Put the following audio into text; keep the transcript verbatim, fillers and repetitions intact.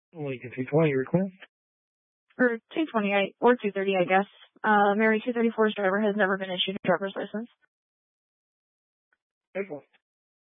Lincoln two twenty request. Or two twenty-eight, or two thirty, I guess. Uh, Mary two thirty-four's driver has never been issued a driver's license. April.